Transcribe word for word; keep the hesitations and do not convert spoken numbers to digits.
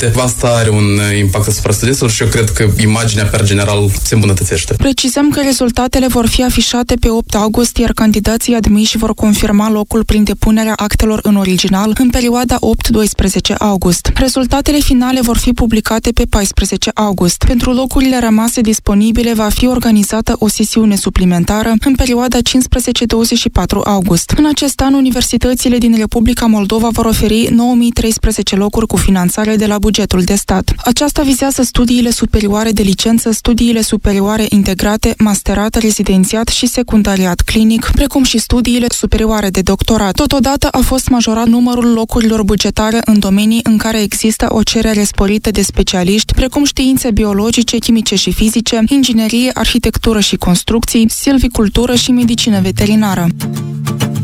departe. Asta are un impact asupra studenților și eu cred că imaginea per general se îmbunătățește. Precizăm că rezultatele vor fi afișate pe opt august, iar candidații admiși vor confirma locul prin depunerea actelor în original în perioada opt-doisprezece august. Rezultatele finale vor fi publicate pe paisprezece august. Pentru locurile rămase disponibile va fi organizată o sesiune suplimentară în perioada cincisprezece-douăzeci și patru august. În acest an, universitățile din Republica Moldova vor oferi nouă mii treisprezece locuri cu finanțare de la bugetul de stat. Aceasta vizează studiile superioare de licență, studiile superioare integrate, masterat, rezidențiat și secundariat clinic, precum și studiile superioare de doctorat. Totodată a fost majorat numărul locurilor bugetare în domenii în care există o cerere sporită de specialiști, precum științe biologice, chimice și fizice, inginerie, arhitectură și construcții, silvicultură și medicină veterinară.